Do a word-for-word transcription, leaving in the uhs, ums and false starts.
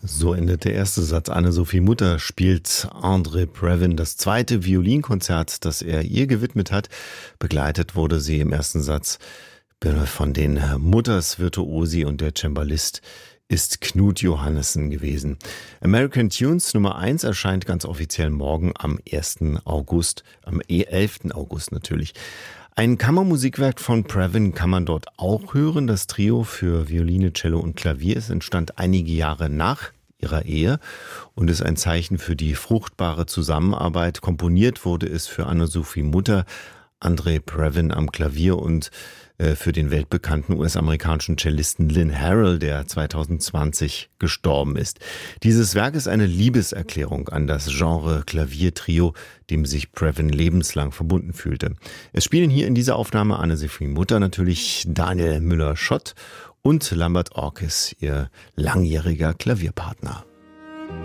So endet der erste Satz. Anne-Sophie Mutter spielt Andre Previn das zweite Violinkonzert, das er ihr gewidmet hat. Begleitet wurde sie im ersten Satz von den Mutters Virtuosi und der Cembalist ist Knut Johannessen gewesen. American Tunes Nummer eins erscheint ganz offiziell morgen am ersten August, am elften August natürlich. Ein Kammermusikwerk von Previn kann man dort auch hören. Das Trio für Violine, Cello und Klavier. Es entstand einige Jahre nach ihrer Ehe und ist ein Zeichen für die fruchtbare Zusammenarbeit. Komponiert wurde es für Anne-Sophie Mutter, Andre Previn am Klavier und äh, für den weltbekannten U S-amerikanischen Cellisten Lynn Harrell, der zwanzig zwanzig gestorben ist. Dieses Werk ist eine Liebeserklärung an das Genre Klaviertrio, dem sich Previn lebenslang verbunden fühlte. Es spielen hier in dieser Aufnahme Anne-Sophie Mutter natürlich Daniel Müller-Schott und Lambert Orkes, ihr langjähriger Klavierpartner.